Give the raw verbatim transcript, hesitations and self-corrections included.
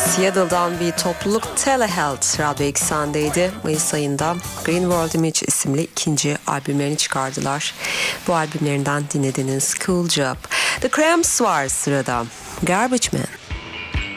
Seattle'dan bir topluluk Telehealth Radyo Eksen'deydi. Mayıs ayında Green World Image isimli ikinci albümlerini çıkardılar. Bu albümlerinden dinlediğiniz Cool Job. The Cramps var sırada. Garbage Man.